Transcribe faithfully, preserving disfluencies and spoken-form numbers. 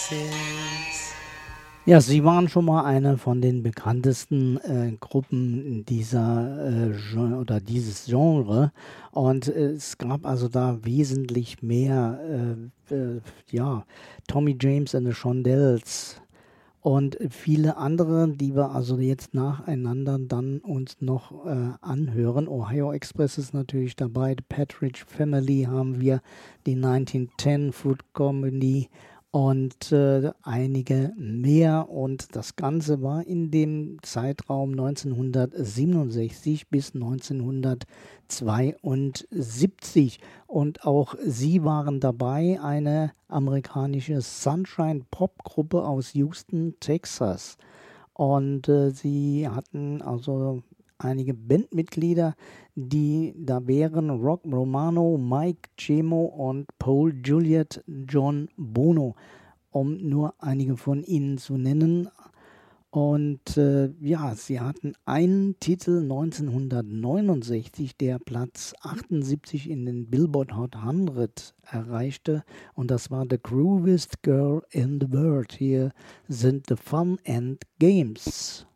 Ja, sie waren schon mal eine von den bekanntesten äh, Gruppen dieser äh, Gen oder dieses Genre und äh, es gab also da wesentlich mehr, äh, äh, ja, Tommy James and the Shondells und viele andere, die wir also jetzt nacheinander dann uns noch äh, anhören. Ohio Express ist natürlich dabei, The Partridge Family haben wir, die neunzehnhundertzehn Food Company und äh, einige mehr. Und das Ganze war in dem Zeitraum neunzehnhundertsiebenundsechzig bis neunzehnhundertzweiundsiebzig. Und auch sie waren dabei, eine amerikanische Sunshine-Pop-Gruppe aus Houston, Texas. Und äh, sie hatten also einige Bandmitglieder, die da wären Rock Romano, Mike Chemo und Paul Juliet John Bono, um nur einige von ihnen zu nennen. Und äh, ja, sie hatten einen Titel neunzehnhundertneunundsechzig, der Platz achtundsiebzig in den Billboard Hot hundert erreichte. Und das war The Grooviest Girl in the World. Hier sind The Fun and Games.